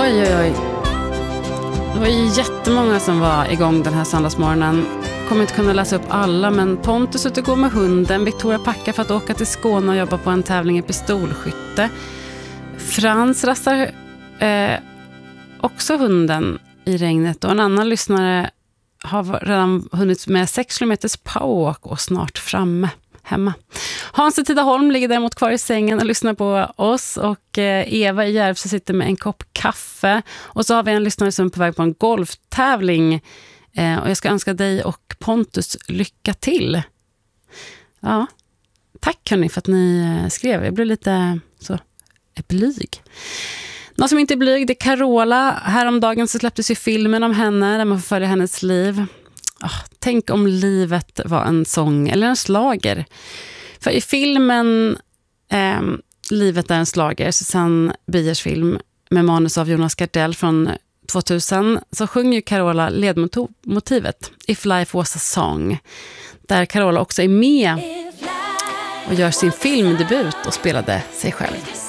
Oj, oj, oj. Det var ju jättemånga som var igång den här söndagsmorgonen. Kommer inte kunna läsa upp alla, men Pontus ute och går med hunden. Victoria packar för att åka till Skåne och jobba på en tävling i pistolskytte. Frans rastar också hunden i regnet. Och en annan lyssnare har redan hunnit med 6 kilometers powerwalk och snart framme hemma. Hans i Tidaholm ligger däremot kvar i sängen och lyssnar på oss. Och Eva i Järvsö sitter med en kopp kaffe. Och så har vi en lyssnare som är på väg på en golftävling. Och jag ska önska dig och Pontus lycka till. Ja, tack hörni för att ni skrev. Jag blev lite så blyg. Någon som inte är blyg, det är Carola. Häromdagen så släpptes ju filmen om henne där man får följa hennes liv. Tänk om livet var en sång eller en slager. För i filmen Livet är en slager, Susanne Biers film med manus av Jonas Gardell från 2000, så sjunger Carola ledmotivet If Life Was a Song, där Carola också är med och gör sin filmdebut och spelade sig själv.